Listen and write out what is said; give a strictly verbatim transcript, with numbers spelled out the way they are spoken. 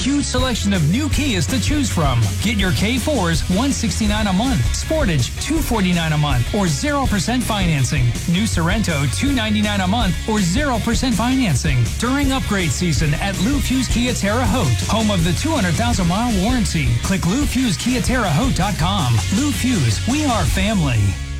huge selection of new Kias to choose from. Get your K fours one hundred sixty-nine dollars a month, Sportage two hundred forty-nine dollars a month, or zero percent financing. New Sorento two hundred ninety-nine dollars a month, or zero percent financing. During upgrade season at Lou Fuse Kia Terre Haute, home of the two hundred thousand mile warranty. Click Lou Fuse Kia Terre Haute dot com. Lou Fuse, we are family.